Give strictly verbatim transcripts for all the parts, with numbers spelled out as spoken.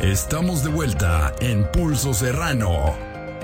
Estamos de vuelta en Pulso Serrano.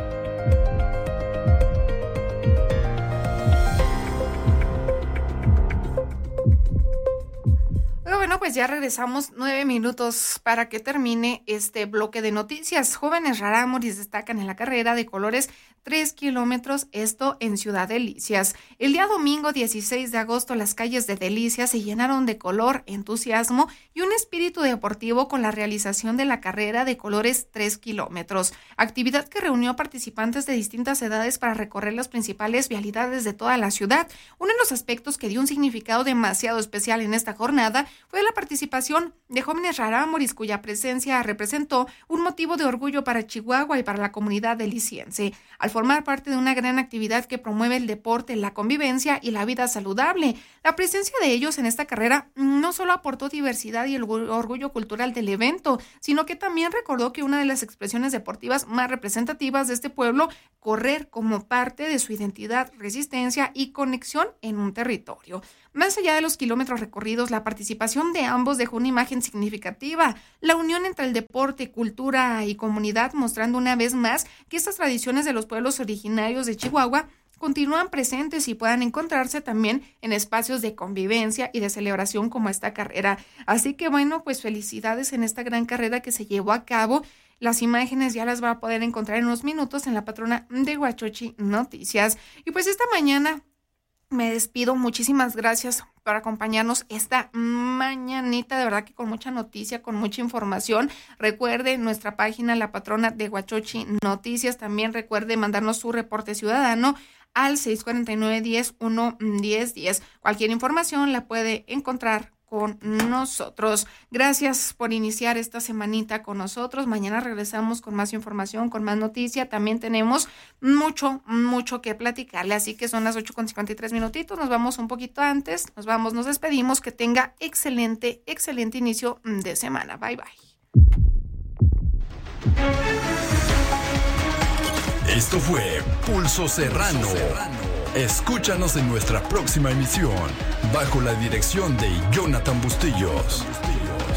Bueno, pues ya regresamos nueve minutos para que termine este bloque de noticias. Jóvenes rarámuris destacan en la carrera de colores tres kilómetros, esto en Ciudad Delicias. El día domingo dieciséis de agosto las calles de Delicias se llenaron de color, entusiasmo y un espíritu deportivo con la realización de la carrera de colores tres kilómetros. Actividad que reunió participantes de distintas edades para recorrer las principales vialidades de toda la ciudad. Uno de los aspectos que dio un significado demasiado especial en esta jornada fue la participación de jóvenes rarámuris cuya presencia representó un motivo de orgullo para Chihuahua y para la comunidad deliciense, al formar parte de una gran actividad que promueve el deporte, la convivencia y la vida saludable. La presencia de ellos en esta carrera no solo aportó diversidad y el orgullo cultural del evento, sino que también recordó que una de las expresiones deportivas más representativas de este pueblo, correr como parte de su identidad, resistencia y conexión en un territorio. Más allá de los kilómetros recorridos, la participación de ambos dejó una imagen significativa, la unión entre el deporte, cultura y comunidad, mostrando una vez más que estas tradiciones de los pueblos originarios de Chihuahua continúan presentes y puedan encontrarse también en espacios de convivencia y de celebración como esta carrera. Así que bueno, pues felicidades en esta gran carrera que se llevó a cabo. Las imágenes ya las va a poder encontrar en unos minutos en la patrona de Huachochi Noticias. Y pues esta mañana me despido. Muchísimas gracias por acompañarnos esta mañanita, de verdad que con mucha noticia, con mucha información. Recuerde nuestra página, la patrona de Huachochi Noticias. También recuerde mandarnos su reporte ciudadano al seis cuatro nueve, diez, uno, diez, diez. Cualquier información la puede encontrar con nosotros. Gracias por iniciar esta semanita con nosotros. Mañana regresamos con más información, con más noticia. También tenemos mucho, mucho que platicarle. Así que son las ocho con cincuenta y tres minutitos. Nos vamos un poquito antes. Nos vamos, nos despedimos. Que tenga excelente, excelente inicio de semana. Bye, bye. Esto fue Pulso Serrano. Escúchanos en nuestra próxima emisión, bajo la dirección de Jonathan Bustillos.